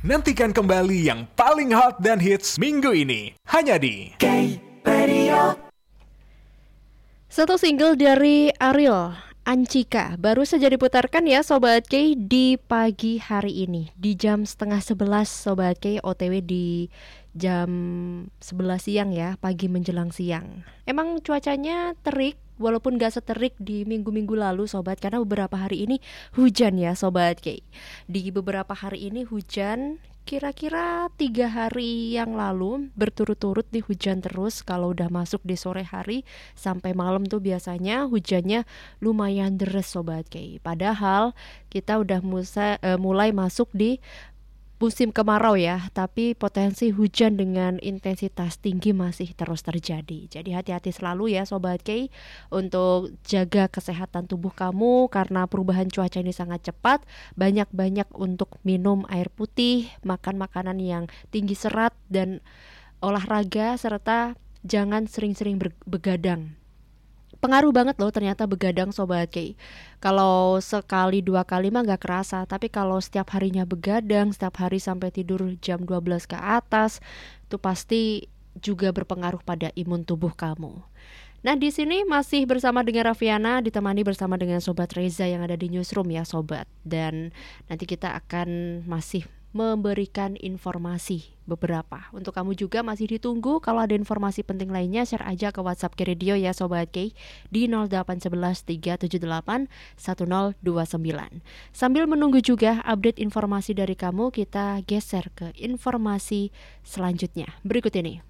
Nantikan kembali yang paling hot dan hits minggu ini. Hanya di K-Radio. Satu single dari Ariel, Ancika, baru saja diputarkan ya Sobat K di pagi hari ini. Di jam 10:30 Sobat K, OTW di jam 11 siang ya, pagi menjelang siang. Emang cuacanya terik, walaupun gak seterik di minggu-minggu lalu Sobat, karena beberapa hari ini hujan ya Sobat K. Di beberapa hari ini hujan, kira-kira 3 hari yang lalu berturut-turut di hujan terus. Kalau udah masuk di sore hari sampai malam tuh biasanya hujannya lumayan deres Sobat K. Padahal kita udah mulai masuk di musim kemarau ya, tapi potensi hujan dengan intensitas tinggi masih terus terjadi. Jadi hati-hati selalu ya Sobat K untuk jaga kesehatan tubuh kamu karena perubahan cuaca ini sangat cepat. Banyak-banyak untuk minum air putih, makan makanan yang tinggi serat dan olahraga, serta jangan sering-sering begadang. Pengaruh banget loh ternyata begadang Sobat K. Kalau sekali 2 kali mah gak kerasa, tapi kalau setiap harinya begadang, setiap hari sampai tidur jam 12 ke atas, itu pasti juga berpengaruh pada imun tubuh kamu. Nah, di sini masih bersama dengan Raffiana, ditemani bersama dengan Sobat Reza yang ada di Newsroom ya Sobat. Dan nanti kita akan masih memberikan informasi beberapa. Untuk kamu juga masih ditunggu. Kalau ada informasi penting lainnya, share aja ke WhatsApp K-Radio ya Sobat K di 0811 378 1029. Sambil menunggu juga update informasi dari kamu, kita geser ke informasi selanjutnya. Berikut ini.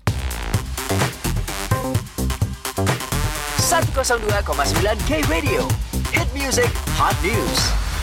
102,9 K-Radio, Hit Music Hot News.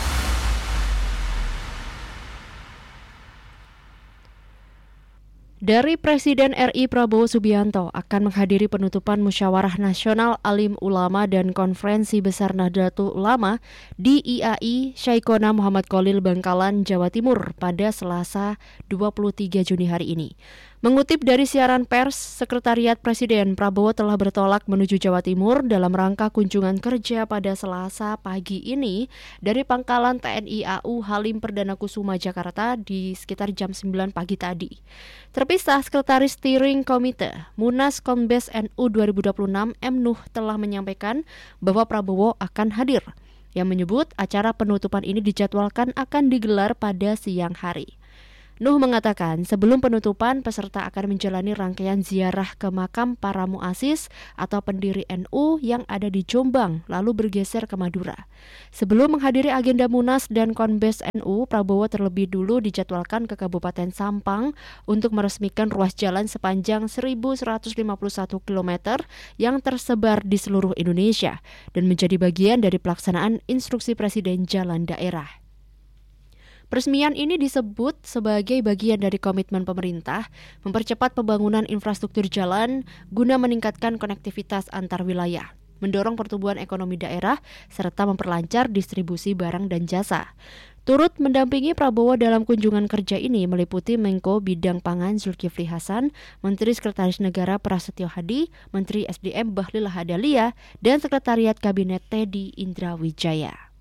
Dari Presiden RI Prabowo Subianto akan menghadiri penutupan Musyawarah Nasional Alim Ulama dan Konferensi Besar Nahdlatul Ulama di IAI Syaikona Muhammad Khalil Bangkalan, Jawa Timur pada Selasa 23 Juni hari ini. Mengutip dari siaran pers, Sekretariat Presiden, Prabowo telah bertolak menuju Jawa Timur dalam rangka kunjungan kerja pada Selasa pagi ini dari Pangkalan TNI AU Halim Perdana Kusuma Jakarta di sekitar jam 9 pagi tadi. Terpisah, Sekretaris Steering Komite Munas Kombes NU 2026 M. Nuh telah menyampaikan bahwa Prabowo akan hadir, yang menyebut acara penutupan ini dijadwalkan akan digelar pada siang hari. Nuh mengatakan sebelum penutupan peserta akan menjalani rangkaian ziarah ke makam para muasis atau pendiri NU yang ada di Jombang lalu bergeser ke Madura. Sebelum menghadiri agenda Munas dan Konbes NU, Prabowo terlebih dulu dijadwalkan ke Kabupaten Sampang untuk meresmikan ruas jalan sepanjang 1.151 km yang tersebar di seluruh Indonesia dan menjadi bagian dari pelaksanaan instruksi Presiden Jalan Daerah. Peresmian ini disebut sebagai bagian dari komitmen pemerintah mempercepat pembangunan infrastruktur jalan guna meningkatkan konektivitas antar wilayah, mendorong pertumbuhan ekonomi daerah, serta memperlancar distribusi barang dan jasa. Turut mendampingi Prabowo dalam kunjungan kerja ini meliputi Menko Bidang Pangan Zulkifli Hasan, Menteri Sekretaris Negara Prasetyo Hadi, Menteri SDM Bahlil Lahadalia, dan Sekretariat Kabinet Teddy Indrawijaya.